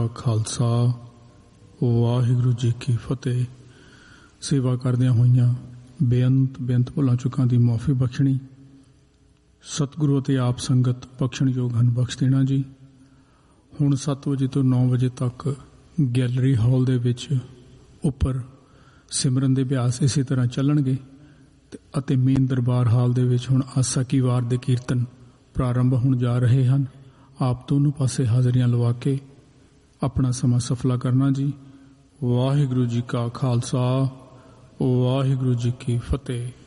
ਖਾਲਸਾ ਵਾਹਿਗੁਰੂ ਜੀ ਕੀ ਫਤਿਹ। ਸੇਵਾ ਕਰਦਿਆਂ ਹੋਈਆਂ ਬੇਅੰਤ ਭੁੱਲਾਂ ਚੁੱਕਾਂ ਦੀ ਮੁਆਫੀ ਬਖਸ਼ਣੀ। ਸਤਿਗੁਰੂ ਅਤੇ ਆਪ ਸੰਗਤ ਬਖਸ਼ਣਯੋਗ ਹਨ, ਬਖਸ਼ ਦੇਣਾ ਜੀ। ਹੁਣ 7 ਵਜੇ ਤੋਂ 9 ਵਜੇ ਤੱਕ ਗੈਲਰੀ ਹਾਲ ਦੇ ਵਿੱਚ ਉੱਪਰ ਸਿਮਰਨ ਦੇ ਅਭਿਆਸ ਇਸੇ ਤਰ੍ਹਾਂ ਚੱਲਣਗੇ ਅਤੇ ਮੇਨ ਦਰਬਾਰ ਹਾਲ ਦੇ ਵਿੱਚ ਹੁਣ ਆਸਾ ਕੀ ਵਾਰ ਦੇ ਕੀਰਤਨ ਪ੍ਰਾਰੰਭ ਹੋਣ ਜਾ ਰਹੇ ਹਨ। ਆਪ ਦੋਨੋਂ ਪਾਸੇ ਹਾਜ਼ਰੀਆਂ ਲਵਾ ਕੇ ਆਪਣਾ ਸਮਾਂ ਸਫਲਾ ਕਰਨਾ ਜੀ। ਵਾਹਿਗੁਰੂ ਜੀ ਕਾ ਖਾਲਸਾ ਵਾਹਿਗੁਰੂ ਜੀ ਕੀ ਫਤਿਹ।